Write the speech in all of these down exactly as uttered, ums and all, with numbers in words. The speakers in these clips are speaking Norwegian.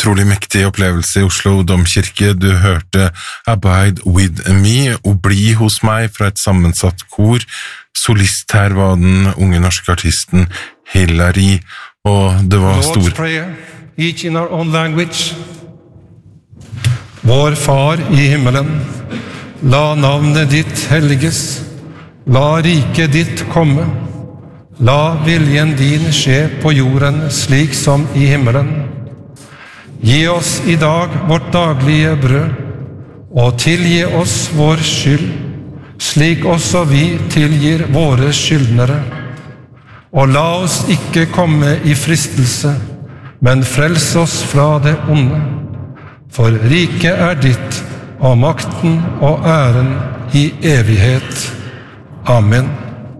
utrolig mektig opplevelse i Oslo Domkirke. Du hørte Abide With Me og Bli hos meg fra et sammensatt kor. Solist her var den unge norske artisten Hillary, og det var stor... Lord's Prayer, each in our own language. Vår Far i himmelen, la navnet ditt helliges, la riket ditt komme, la viljen din skje på jorden slik som i himmelen. Gi oss i dag vårt daglige brød, og tilgi oss vår skyld, slik også vi tilgir våre skyldnere. Og la oss ikke komme i fristelse, men frels oss fra det onde. For riket er ditt, og makten og æren i evighet. Amen.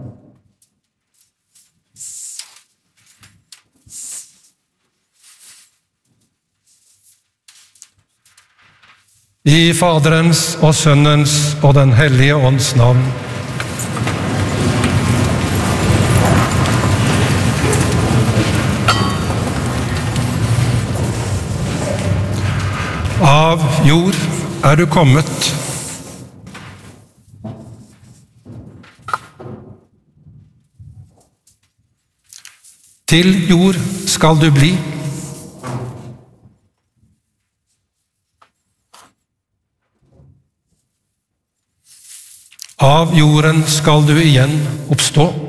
I Faderens og Sønnens og den hellige ånds navn. Av jord er du kommet. Til jord skal du bli. Av jorden skal du igjen oppstå.